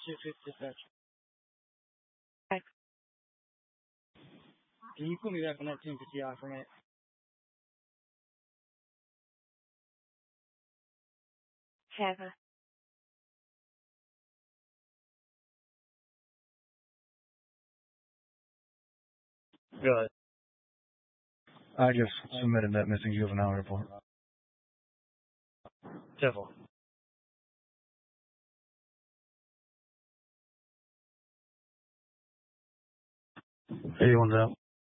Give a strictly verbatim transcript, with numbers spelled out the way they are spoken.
two fifth dispatch. Okay. Can you put me back on that ten fifty I for a minute? Heather. Good. I just submitted that missing juvenile report. Devil. eighty-one's out.